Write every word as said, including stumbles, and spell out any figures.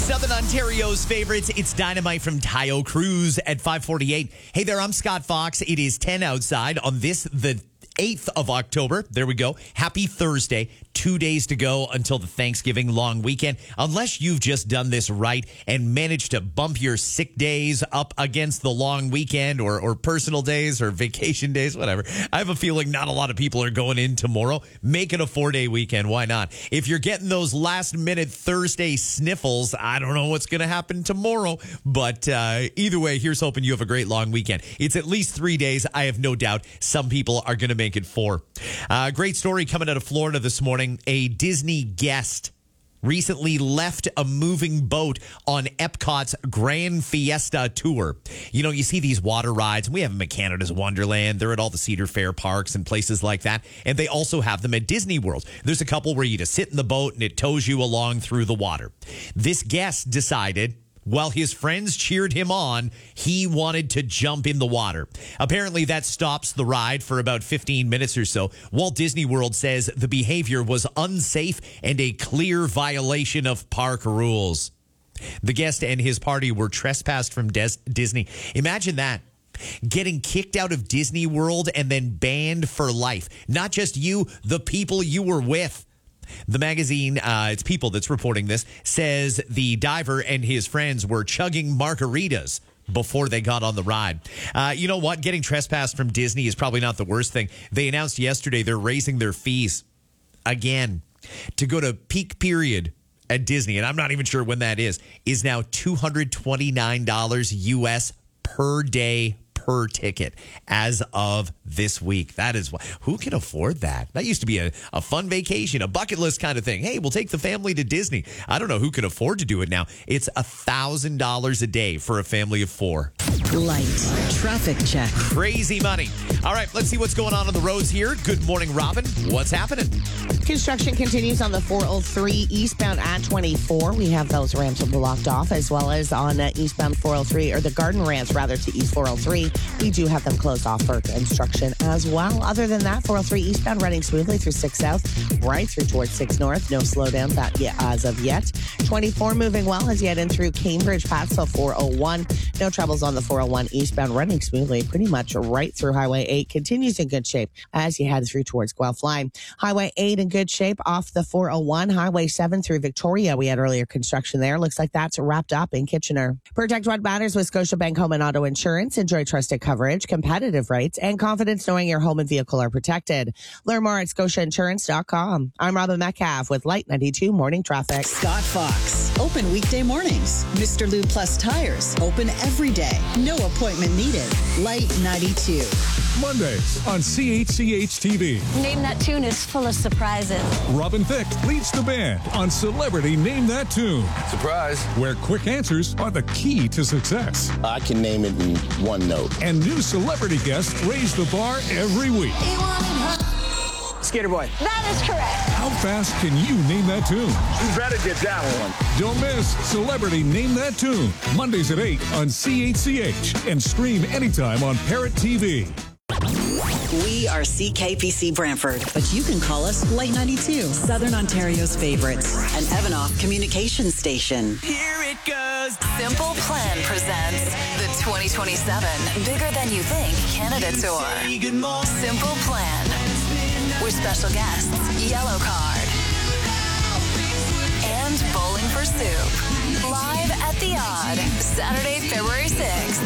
Southern Ontario's favorites. It's Dynamite from Tayo Cruz at five forty-eight. Hey there, I'm Scott Fox. It is ten outside on this, the eighth of October. There we go. Happy Thursday. Two days to go until the Thanksgiving long weekend. Unless you've just done this right and managed to bump your sick days up against the long weekend or, or personal days or vacation days, whatever. I have a feeling not a lot of people are going in tomorrow. Make it a four-day weekend. Why not? If you're getting those last-minute Thursday sniffles, I don't know what's going to happen tomorrow. But uh, either way, here's hoping you have a great long weekend. It's at least three days. I have no doubt some people are going to make it four. Uh, great story coming out of Florida this morning. A Disney guest recently left a moving boat on Epcot's Grand Fiesta Tour. You know, you see these water rides. We have them at Canada's Wonderland. They're at all the Cedar Fair parks and places like that. And they also have them at Disney World. There's a couple where you just sit in the boat and it tows you along through the water. This guest decided, while his friends cheered him on, he wanted to jump in the water. Apparently, that stops the ride for about fifteen minutes or so. Walt Disney World says the behavior was unsafe and a clear violation of park rules. The guest and his party were trespassed from Des- Disney. Imagine that. Getting kicked out of Disney World and then banned for life. Not just you, the people you were with. The magazine, uh, it's People that's reporting this, says the diver and his friends were chugging margaritas before they got on the ride. Uh, you know what? Getting trespassed from Disney is probably not the worst thing. They announced yesterday they're raising their fees again to go to peak period at Disney, and I'm not even sure when that is, is now two hundred twenty-nine dollars U S per day per ticket as of this week. That is what, who can afford that? That used to be a, a fun vacation, a bucket list kind of thing. Hey, we'll take the family to Disney. I don't know who can afford to do it now. It's a thousand dollars a day for a family of four. Light traffic check. Crazy money. All right, let's see what's going on on the roads here. Good morning, Robin. What's happening? Construction continues on the four oh three eastbound at twenty-four. We have those ramps blocked off, as well as on uh, eastbound four oh three, or the garden ramps rather, to east four oh three. We do have them closed off for construction as well. Other than that, four oh three eastbound running smoothly through six south, right through towards six north. No slowdown that yet as of yet. twenty-four moving well as you head in through Cambridge past the four oh one. No troubles on the four oh one eastbound running smoothly, pretty much right through Highway eight. Continues in good shape as you head through towards Guelph Line. Highway eight in good shape off the four oh one. Highway seven through Victoria. We had earlier construction there. Looks like that's wrapped up in Kitchener. Protect what matters with Scotiabank Home and Auto Insurance. Enjoy trusted coverage, competitive rates, and confidence knowing your home and vehicle are protected. Learn more at scotia insurance dot com. I'm Robin Metcalf with Light ninety-two Morning Traffic. Scott Fox. Open weekday mornings. Mister Lube Plus Tires. Open every day. No appointment needed. Light ninety-two. Mondays on C H C H T V. Name That Tune is full of surprises. Robin Thicke leads the band on Celebrity Name That Tune, Surprise. where quick answers are the key to success. I can name it in one note. And new celebrity guests raise the bar every week. Skater Boy. That is correct. How fast can you name that tune? You better get that one. Don't miss Celebrity Name That Tune, Mondays at eight on C H C H, and stream anytime on Parrot T V. We are C K P C Brantford, but you can call us Light ninety-two, Southern Ontario's favorites, an Evanoff communications station. Here it goes. Simple Plan presents the twenty twenty-seven Bigger Than You Think Canada Tour. Simple Plan. With special guests, Yellow Card and Bowling for Soup. Live at the Odd, Saturday, February sixth.